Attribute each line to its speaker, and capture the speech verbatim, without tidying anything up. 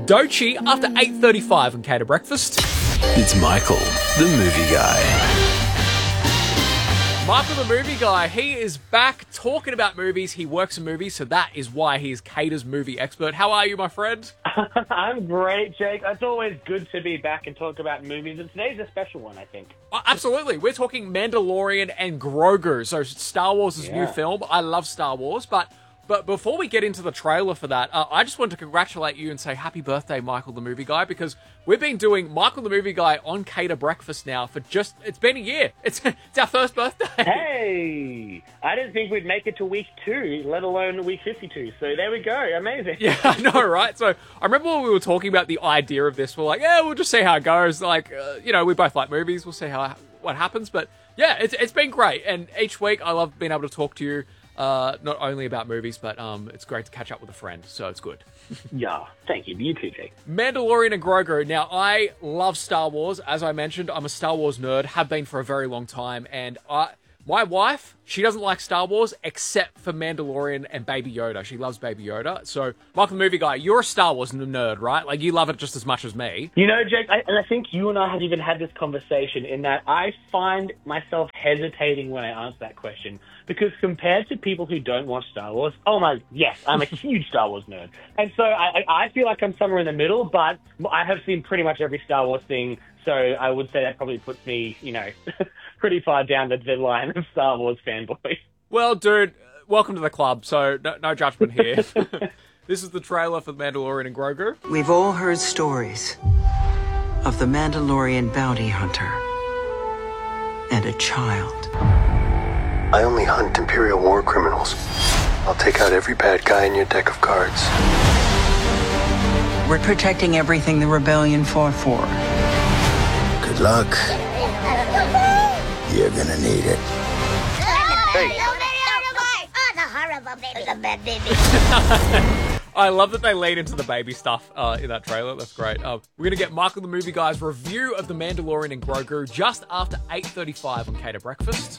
Speaker 1: Dochi after eight thirty-five on Cater Breakfast.
Speaker 2: It's Michael, the movie guy.
Speaker 1: Michael, the movie guy, he is back talking about movies. He works in movies, so that is why he's Cater's movie expert. How are you, my friend?
Speaker 3: I'm great, Jake. It's always good to be back and talk about movies, and today's a special one, I think.
Speaker 1: Oh, absolutely. We're talking Mandalorian and Grogu, so Star Wars'
Speaker 3: Yeah.
Speaker 1: new film. I love Star Wars, but but before we get into the trailer for that, uh, I just wanted to congratulate you and say happy birthday, Michael, the movie guy, because we've been doing Michael, the movie guy on Cater Breakfast now for just, it's been a year. It's, it's our first birthday.
Speaker 3: Hey! I didn't think we'd make it to week two, let alone week fifty-two, so there we go. Amazing.
Speaker 1: Yeah, I know, right? So I remember when we were talking about the idea of this, we're like, yeah, we'll just see how it goes. Like, uh, you know, we both like movies. We'll see how what happens. But yeah, it's it's been great. And each week I love being able to talk to you, uh, not only about movies, but um, it's great to catch up with a friend. So it's good.
Speaker 3: Yeah, thank you. You too, Jake.
Speaker 1: Mandalorian and Grogu. Now, I love Star Wars. As I mentioned, I'm a Star Wars nerd, have been for a very long time. And I... My wife, she doesn't like Star Wars except for Mandalorian and Baby Yoda. She loves Baby Yoda. So, Michael, the movie guy, you're a Star Wars nerd, right? Like, you love it just as much as me.
Speaker 3: You know, Jake, I, and I think you and I have even had this conversation in that I find myself hesitating when I answer that question. Because compared to people who don't watch Star Wars, oh my, yes, I'm a huge Star Wars nerd. And so I, I feel like I'm somewhere in the middle, but I have seen pretty much every Star Wars thing. So I would say that probably puts me, you know, pretty far down the, the line of Star Wars fanboy.
Speaker 1: Well, dude, welcome to the club. So no, no judgment here. This is the trailer for The Mandalorian and Grogu.
Speaker 4: We've all heard stories of the Mandalorian bounty hunter and a child.
Speaker 2: I only hunt Imperial war criminals. I'll take out every bad guy in your deck of cards.
Speaker 4: We're protecting everything the rebellion fought for.
Speaker 2: Good luck. You're gonna need it.
Speaker 5: Hey.
Speaker 1: I love that they lead into the baby stuff uh, in that trailer. That's great. Uh, we're going to get Michael the Movie Guy's review of The Mandalorian and Grogu just after eight thirty-five on Cater Breakfast.